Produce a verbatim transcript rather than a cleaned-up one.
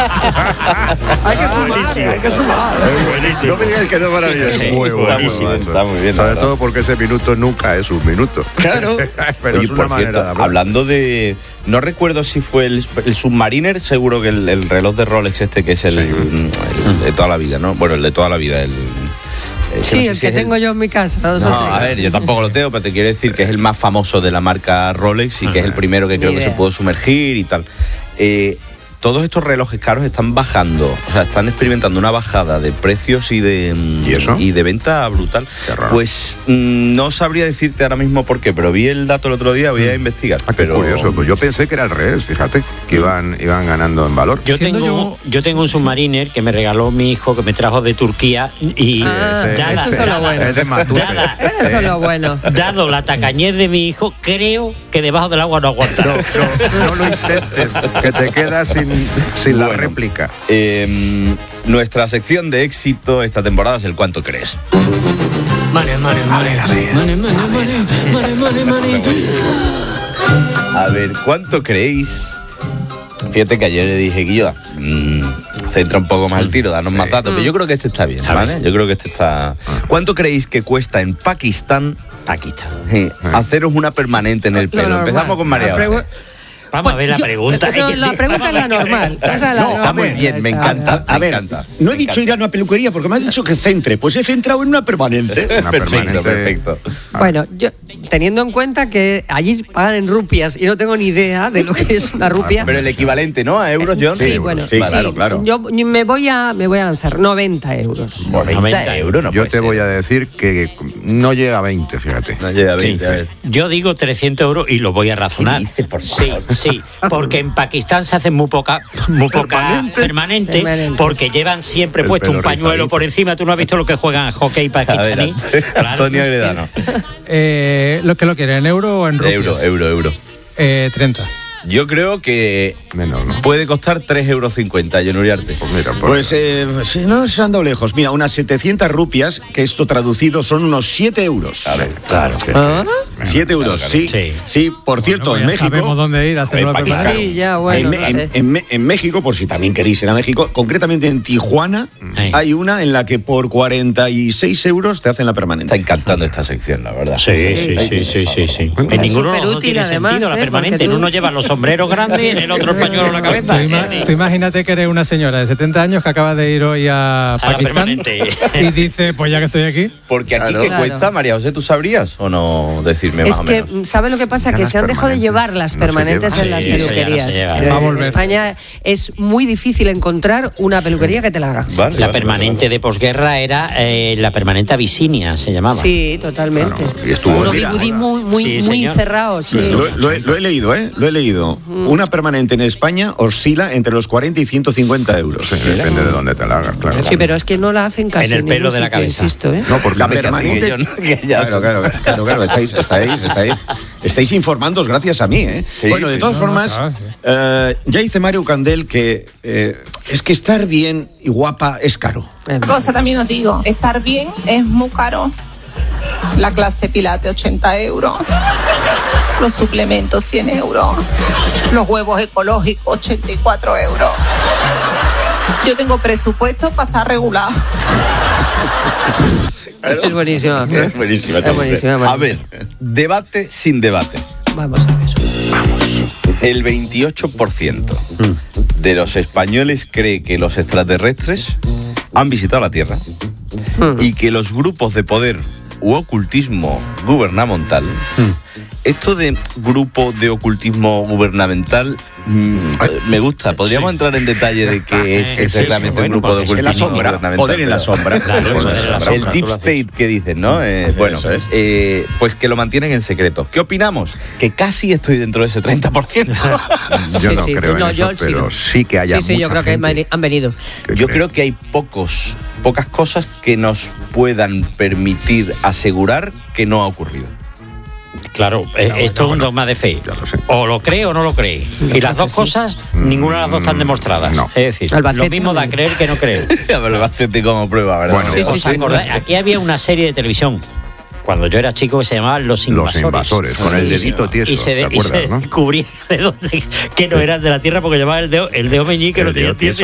Hay que sumar, hay que sumar. No me digas que no es maravilloso. Sí, Muy está bueno, muy bien, está muy bien. Sobre todo porque ese minuto nunca es un minuto. Claro. Pero Oye, es una por cierto, manera de hablar. hablando de... No recuerdo si fue el, el Submariner, seguro que el, el reloj de Rolex este, que es el, Sí. el de toda la vida, ¿no? Bueno, el de toda la vida, el... el Sí, no sé el si que es tengo yo en mi casa. Dos No, o tres. a ver, yo tampoco lo tengo, pero te quiero decir que es el más famoso de la marca Rolex y que es el primero que Ni creo que idea. se puede sumergir y tal. Eh, todos estos relojes caros están bajando, o sea, están experimentando una bajada de precios y de, ¿Y eso? y de venta brutal. Qué raro. Pues mm, no sabría decirte ahora mismo por qué, pero vi el dato el otro día, voy a investigar. Ah, qué pero curioso. Pues yo pensé que era al revés, fíjate, que iban, iban ganando en valor. Yo Siendo tengo, yo- yo tengo un Submariner que me regaló mi hijo, que me trajo de Turquía y Ah, ese- dada- eso es lo dada- bueno. Es de Matute. dada- Eso es lo bueno. dado la tacañez de mi hijo, creo que debajo del agua no aguantará. No, no lo intentes, que te quedas sin, sin la Bueno. réplica. Eh, nuestra sección de éxito esta temporada es el ¿cuánto crees? Money, money, money. Money, money, money, money, money, money. A ver, ¿cuánto creéis? Fíjate que ayer le dije, Guillo, mmm, centra un poco más el tiro, danos más datos, pero yo creo que este está bien, ¿vale? Yo creo que este está... ¿Cuánto creéis que cuesta en Pakistán Aquí está. eh, haceros una permanente en el Lo pelo? normal. Empezamos con María La José. pregu- Vamos a ver la Yo- pregunta. no, la pregunta es la normal. Esa es la No, está muy normal. bien, me encanta. A me ver, encanta, no he me dicho encanta. ir a una peluquería porque me has dicho que centre. Pues he centrado en una permanente. Una Perfecto, permanente. perfecto. Bueno, yo teniendo en cuenta que allí pagan en rupias y no tengo ni idea de lo que es una rupia. Pero el equivalente, ¿no? A euros, John. Sí, bueno, sí, sí, claro, claro. Yo me voy a me voy a lanzar noventa euros. noventa noventa euros, no Yo puede te ser. voy a decir que no llega a veinte, fíjate. No llega a Sí, veinte, a ver. yo digo trescientos euros y lo voy a razonar. ¿Qué dices, por Sí, favor? sí, porque en Pakistán se hacen muy poca, muy poca Permanente. permanente, Permanentes. porque llevan siempre El puesto pelo un pañuelo rizadito. por encima. ¿Tú no has visto lo que juegan al hockey pakistaní? Adelante. Claro. Antonio Agredano. Eh, ¿Lo que lo quieren, en euro o en rupias? Euro, euro, euro. Eh, treinta. Yo creo que Menos, ¿no? puede costar tres euros cincuenta, John Uriarte. Pues mira, pues, Pues eh, sí, no se han dado lejos. Mira, unas setecientas rupias, que esto traducido son unos siete euros. Claro, Claro. ¿Ah? siete euros, claro, sí. sí. Sí, por cierto, Bueno, en ya sabemos México. dónde ir a hacer En una Pakistán. permanente. Sí, ya, bueno, en, no Me- en- sé. en Me- en México, por si también queréis ir a México, concretamente en Tijuana, Sí. hay una en la que por cuarenta y seis euros te hacen la Está permanente. encantando esta sección, la verdad. Sí, sí, sí, sí, sí, sí. En ninguno de los dos superútil, tiene además, sentido la ¿eh? permanente. Porque En tú- uno lleva los sombreros grandes y en el otro el pañuelo en la cabeza. Tú, ima- tú imagínate que eres una señora de setenta años que acaba de ir hoy a A la Pakistán permanente. y dice, pues ya que estoy aquí. Porque aquí, Claro. ¿qué Claro. cuesta, María José? ¿Tú sabrías o no decirme más Es o que, menos? ¿sabes lo que pasa? Ya Que las se han dejado de permanentes llevar las no se permanentes llevan. en las Sí, eso ya no se peluquerías. lleva. Eh, Va a en volver. España es muy difícil encontrar una peluquería que te la haga. Vale, La vale, permanente de posguerra era eh, la permanente Abisinia, se llamaba. Sí, totalmente. Claro, y estuvo Unos mira, bigudí muy, muy, Sí, muy señor. cerrados. Sí. Lo, lo he, lo he leído, ¿eh? Lo he leído. Una permanente en España oscila entre los cuarenta y ciento cincuenta euros. sí, depende de dónde te la hagas, claro. Sí, pero es que no la hacen casi En el en pelo ningún de la sitio, cabeza. insisto, ¿eh? No, porque La Venga, permanente. sigue, John, que ya Claro, claro, claro, claro, estáis, estáis, estáis, estáis informando gracias a mí, ¿eh? Sí, bueno, de sí. todas No, formas, no, claro, sí. eh, ya dice Mario Candel que eh, es que estar bien y guapa es caro. Eh, Cosa también os digo, estar bien es muy caro. La clase Pilates ochenta euros, los suplementos cien euros, los huevos ecológicos ochenta y cuatro euros. Yo tengo presupuesto para estar regulado. Es buenísima. Es buenísima. Es buenísima, A María. ver, debate sin debate. Vamos a ver. El veintiocho por ciento de los españoles cree que los extraterrestres han visitado la Tierra y que los grupos de poder u ocultismo gubernamental, esto de grupo de ocultismo gubernamental mm, me gusta. Podríamos entrar en detalle de qué es Sí, sí, exactamente bueno, un grupo de porque En la ocultismo sombra, gubernamental. poder en la pero- sombra. Claro, Poder en poder en la la sombra. El deep tú lo haces. state que dicen, ¿no? Eh, bueno, Eso es. eh, pues que lo mantienen en secreto. ¿Qué opinamos? Que casi estoy dentro de ese treinta por ciento. Yo Sí, no sí, creo no, en yo eso, sí, pero no. sí que haya Sí, sí, yo mucha creo que gente han veni- han venido. que Yo cree. creo que hay pocos, pocas cosas que nos puedan permitir asegurar que no ha ocurrido. Claro, eh, esto es un dogma de fe. Ya lo sé. O lo cree o no lo cree. Y las dos cosas, ninguna de las dos están demostradas. no. Es decir, Albacete lo mismo no da me- creer que no creer. A ver, lo va a hacerte como prueba, ¿verdad? Bueno, Sí, sí, ¿Os sí. acordáis? Aquí había una serie de televisión, cuando yo era chico, que se llamaba Los Invasores. Los invasores, con el Y se- dedito tieso, y se, de- ¿te y acuerdas, se no? descubría de dónde, que no eran de la Tierra porque llevaba el dedo, el dedo meñique, El lo tenía dedo tieso.